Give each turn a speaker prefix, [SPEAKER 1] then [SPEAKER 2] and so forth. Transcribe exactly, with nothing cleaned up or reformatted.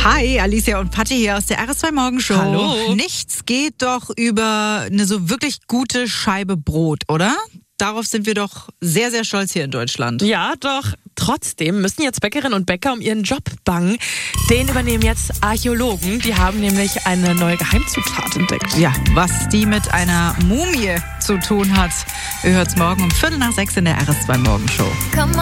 [SPEAKER 1] Hi, Alicia und Patti hier aus der R S zwei Morgenshow.
[SPEAKER 2] Hallo.
[SPEAKER 1] Nichts geht doch über eine so wirklich gute Scheibe Brot, oder? Darauf sind wir doch sehr, sehr stolz hier in Deutschland.
[SPEAKER 2] Ja, doch trotzdem müssen jetzt Bäckerinnen und Bäcker um ihren Job bangen. Den übernehmen jetzt Archäologen. Die haben nämlich eine neue Geheimzutat entdeckt.
[SPEAKER 1] Ja, was die mit einer Mumie zu tun hat, ihr hört's morgen um Viertel nach sechs in der R S zwei Morgenshow.